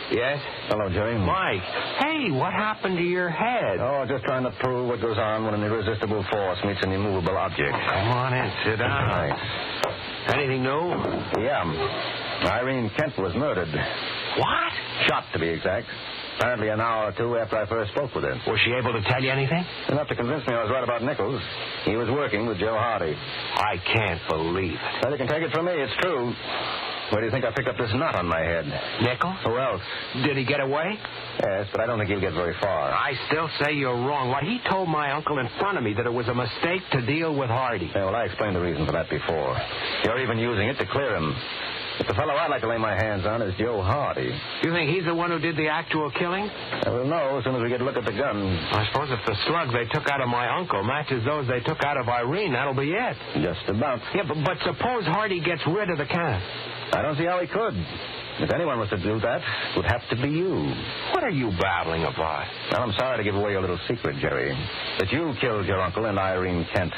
Yes? Hello, Jerry. Mike. Hey, what happened to your head? Oh, just trying to prove what goes on when an irresistible force meets an immovable object. Oh, come on in. Sit down. Thanks. Anything new? Yeah. Irene Kent was murdered. What? Shot, to be exact. Apparently an hour or two after I first spoke with her. Was she able to tell you anything? Enough to convince me I was right about Nichols. He was working with Joe Hardy. I can't believe it. Well, you can take it from me. It's true. Where do you think I picked up this knot on my head? Nichols? Who else? Did he get away? Yes, but I don't think he'll get very far. I still say you're wrong. Why, he told my uncle in front of me that it was a mistake to deal with Hardy. Yeah, well, I explained the reason for that before. You're even using it to clear him. But the fellow I'd like to lay my hands on is Joe Hardy. You think he's the one who did the actual killing? We'll know as soon as we get a look at the gun. I suppose if the slugs they took out of my uncle matches those they took out of Irene, that'll be it. Just about. Yeah, but suppose Hardy gets rid of the cat. I don't see how he could. If anyone was to do that, it would have to be you. What are you babbling about? Well, I'm sorry to give away your little secret, Jerry. That you killed your uncle and Irene Kent.